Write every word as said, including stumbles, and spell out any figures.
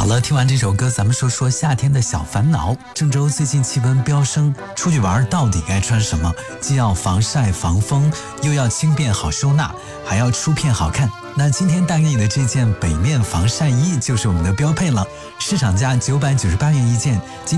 了，听完这首歌，咱们说说夏天的小烦恼。郑州最近气温飙升，出去玩到底该穿什么？既要防晒防风，又要轻便好收纳，还要出片好看。那今天带给你的这件北面防晒衣就是我们的标配了，市场价九百九十八元一件。